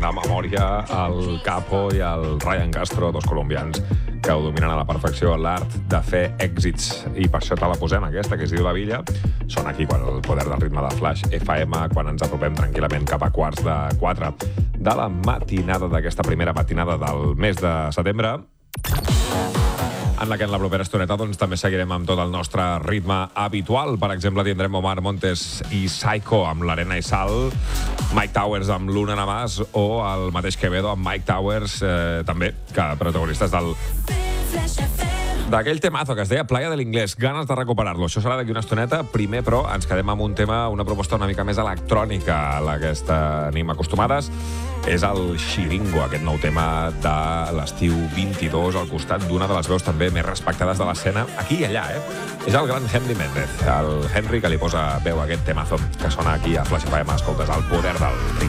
La memòria, el Capo i el Ryan Castro, dos colombians que ho dominen a la perfecció l'art de fer èxits. I per això te la posem, aquesta, que es diu La Villa. Són aquí, quan el poder del ritme de Flash FM, quan ens apropem tranquil·lament cap a 3:15 de la matinada d'aquesta primera matinada del mes de setembre, en la que en la propera estoneta doncs, també seguirem amb tot el nostre ritme habitual. Per exemple, tindrem Omar Montes i Psycho amb l'Arena i Sal, Mike Towers amb Luna Namás o el mateix Quevedo amb Mike Towers, també, que protagonistes d'aquell temazo que es deia Playa de l'Inglés. Ganes de recuperar-lo. Això serà d'aquí una estoneta. Primer, però, ens quedem amb un tema, una proposta una mica més electrònica a la que tenim acostumades. És el Xiringo, aquest nou tema de l'estiu 22, al costat d'una de les veus també més respectades de l'escena, aquí i allà, És el gran Henry Méndez, el Henry que li posa veu a aquest temazo que sona aquí a Flash FM. Escoltes el poder del ritme.